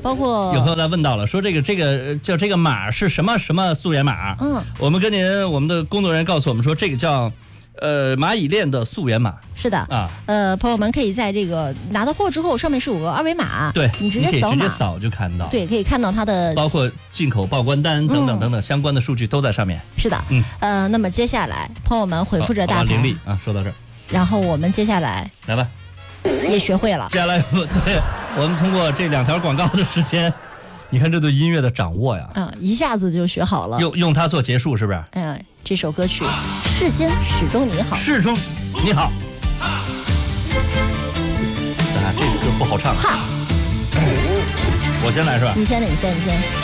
包括有朋友在问到了，说这个叫这个码是什么溯源码？我们们的工作人员告诉我们说，这个叫蚂蚁链的溯源码。 是的啊，朋友们可以在这个拿到货之后，上面是有个二维码， 对， 你直接扫就看到， 对，可以看到它的包括进口报关单等等等等相关的数据都在上面。 是的，那么接下来朋友们回复着大牌伶俐啊，说到这儿， 然后我们接下来来吧， 也学会了。 接下来对，我们通过这2条广告的时间。你看这对音乐的掌握呀， 一下子就学好了。 用它做结束，是不是？ 这首歌曲《世间始终你好》。 始终你好。这个歌不好唱。我先来是吧？ 你先。